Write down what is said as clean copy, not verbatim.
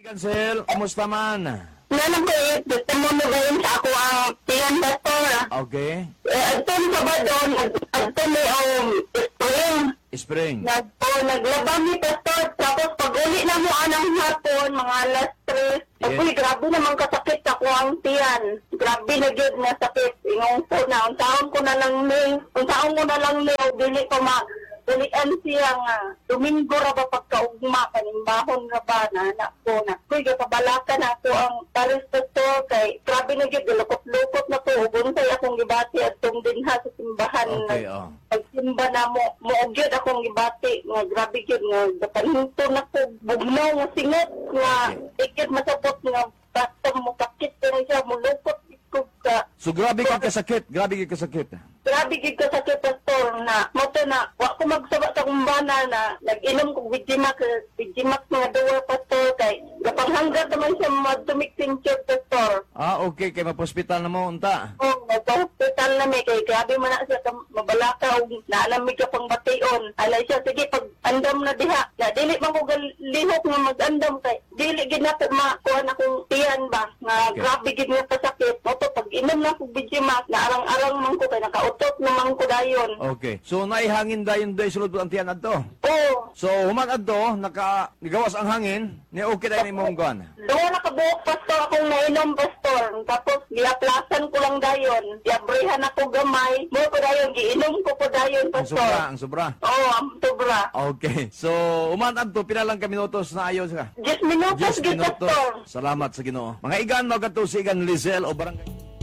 Cancel, kumusta man? Nanong ko gusto mo na gawin sa ako ang tiyan pastor. Okay. Ito sa ba doon, ito may spring. Spring. Naglabang ni pastor, tapos pag uli na mo anang hapon, mga alas 3. Yes. Uy, grabe naman kasakit ako ang tiyan. Grabe na yun na sakit. Ingong po na, unsaon ko na lang ni, dili ko ulian siya nga, Domingo ra ba pagkaugma, kanimbahon ra ba na anak ko na. Kuy, kapabalakan ako ang Paris pastor kay grabe na yun, lukot-lukot na po. Ubuntay akong gibati at dinha sa simbahan. Okay, Pagsimba na mo ugyod akong gibati nga grabe yun nga dapanhinto na ko bugnaw nga singot nga ikit masapot nga basta mo kakit ko na siya mulukot ko ka. So grabe kang kasakit, grabe kang kasakit. Grabe gid ka sa pastor na moto na wa ko magsaba sa kumbana na nag-inom ko Vigimax nga duwa pastor kay gapanghanggat naman siya madumikting pastor. Okay, kay mapospital na mo, unta. Nagpa-hospital na may kay grabe man na siya mabalaka o naalamig ka pang bation. Alay siya, sige, pag andam na diha, na dili man ko lihok nga mag-andam kay dili gid na po makuha na kong tiyan ba, nga Okay. grabe gid nga pasakit. Moto, pag inom na ko Vigimax, na arang-arang man ko kay nakautot naman ko dayon. Okay. So naihangin dayon day sulod ang tiyan adto. Oo. So human adto nagawas ang hangin, ni okay dayon imong kuan. Doon nakabuok pastor akong nainom pastor. Tapos giaplasan ko lang dayon. Giabrihan ako gamay. Mo ko dayon giinom ko po dayon Ang sobra, pastor. ang sobra. Oo, ang sobra. Okay. So human adto pila lang ka minutos na ayos ka. 10 minutos 10 gid minutos. pastor. Salamat sa Ginoo. Mga igan mo kadto si igan Lizelle o barangay